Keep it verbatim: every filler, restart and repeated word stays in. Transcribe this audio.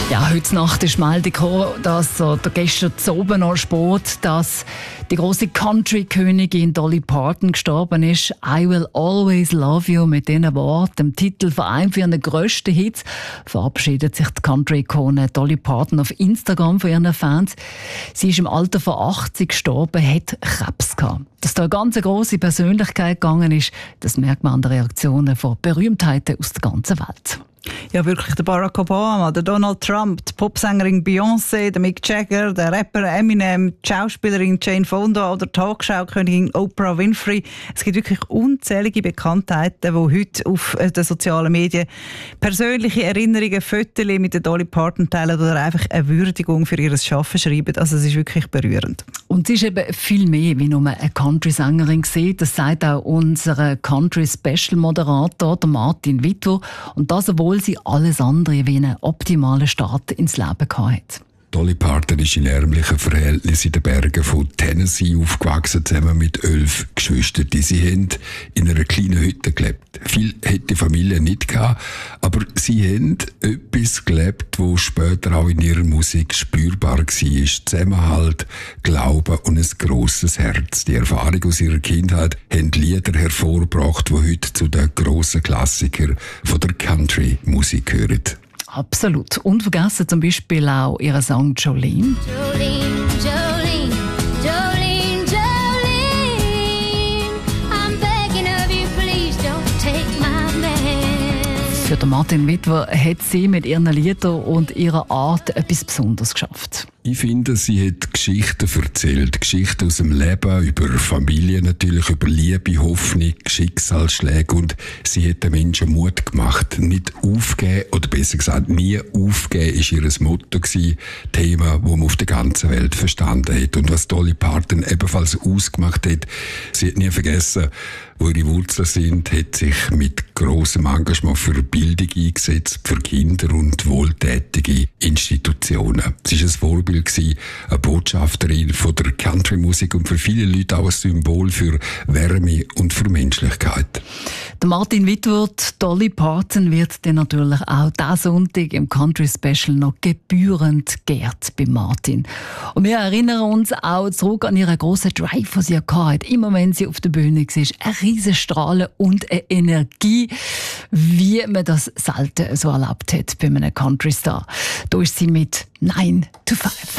Ja, heute Nacht ist die Meldung gekommen, dass oder gestern zu oben noch spät, dass die große Country-Königin Dolly Parton gestorben ist. I Will Always Love You, mit diesen Worten, dem Titel von einem für ihren grössten Hits, verabschiedet sich die Country-Ikone Dolly Parton auf Instagram von ihren Fans. Sie ist im Alter von achtzig gestorben, hat Krebs gehabt. Dass da eine ganz grosse Persönlichkeit gegangen ist, das merkt man an den Reaktionen von Berühmtheiten aus der ganzen Welt. Ja, wirklich, der Barack Obama, der Donald Trump, die Popsängerin Beyoncé, der Mick Jagger, der Rapper Eminem, die Schauspielerin Jane Fonda oder die Talkshow-Königin Oprah Winfrey. Es gibt wirklich unzählige Bekanntheiten, die heute auf den sozialen Medien persönliche Erinnerungen, Fotos mit der Dolly Parton teilen oder einfach eine Würdigung für ihr Schaffen schreiben. Also es ist wirklich berührend. Und sie ist eben viel mehr wie nur eine Country-Sängerin gewesen. Das sagt auch unser Country-Special-Moderator, der Martin Wittwer. Und das, obwohl sie alles andere wie einen optimalen Start ins Leben hatte. Dolly Parton ist in ärmlichen Verhältnissen in den Bergen von Tennessee aufgewachsen, zusammen mit elf Geschwistern. Sie haben in einer kleinen Hütte gelebt. Viel hätte die Familie nicht gehabt, aber sie haben etwas gelebt, das später auch in ihrer Musik spürbar war. Zusammenhalt, Glauben und ein grosses Herz. Die Erfahrung aus ihrer Kindheit haben Lieder hervorgebracht, die heute zu den grossen Klassikern von der Country-Musik gehören. Absolut. Unvergessen zum Beispiel auch ihren Song Jolene. Jolene, Jolene, Jolene, Jolene, I'm begging of you, please don't take my man. Für den Martin Wittwer hat sie mit ihren Liedern und ihrer Art etwas Besonderes geschafft. Ich finde, sie hat Geschichten erzählt. Geschichten aus dem Leben, über Familie natürlich, über Liebe, Hoffnung, Schicksalsschläge. Und sie hat den Menschen Mut gemacht. Nicht aufgeben, oder besser gesagt, nie aufgeben, ist ihr Motto gewesen. Thema, das man auf der ganzen Welt verstanden hat. Und was Dolly Parton ebenfalls ausgemacht hat, sie hat nie vergessen, wo ihre Wurzeln sind, hat sich mit grossem Engagement für Bildung eingesetzt, für Kinder und wohltätige Institutionen. Sie ist ein Vorbild gewesen, eine Botschafterin von der Country-Musik und für viele Leute auch ein Symbol für Wärme und für Menschlichkeit. Der Martin Wittwer, Dolly Parton, wird dann natürlich auch diesen Sonntag im Country-Special noch gebührend geehrt bei Martin. Und wir erinnern uns auch zurück an ihren grossen Drive, den sie hatte. Immer wenn sie auf der Bühne war, eine riesen Strahlen und eine Energie, wie man das selten so erlebt hat bei einem Country-Star. Da ist sie mit nine to five.